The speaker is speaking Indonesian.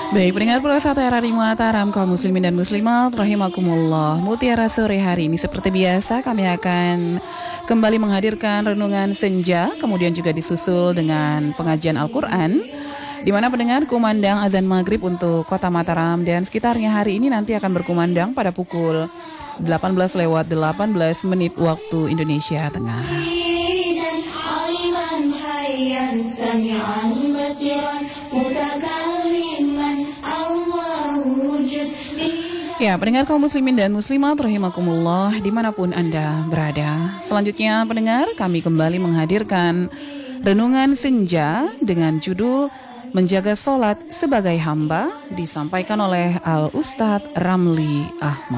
Baik, pendengar Pro 1 RRI Mataram, kaum muslimin dan muslimat, rahimakumullah. Mutiara sore hari ini seperti biasa kami akan kembali menghadirkan renungan senja, kemudian juga disusul dengan pengajian Al-Quran, di mana pendengar kumandang azan maghrib untuk kota Mataram dan sekitarnya hari ini nanti akan berkumandang pada pukul 18:18 waktu Indonesia Tengah. Ya, pendengar kaum muslimin dan muslimat rahimakumullah dimanapun Anda berada. Selanjutnya pendengar, kami kembali menghadirkan renungan senja dengan judul Menjaga Sholat Sebagai Hamba, disampaikan oleh Al-Ustadz Ramli Ahmad.